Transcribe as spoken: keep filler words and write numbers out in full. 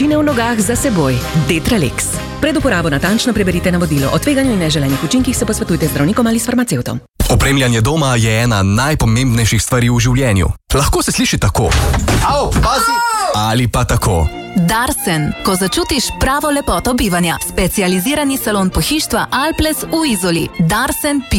bolečine v nogah za seboj. Detralex. Pred uporabo natančno preberite navodilo. O tveganju in neželenih učinkih se posvetujte z zdravnikom ali s farmacevtom. Opremljanje doma je ena najpomembnejših stvari v življenju. Lahko se sliši tako. Au, pazi! Ali pa tako. Darsen, ko začutiš pravo lepoto bivanja. Specializirani salon pohištva Alples v Izoli. darsen pika si.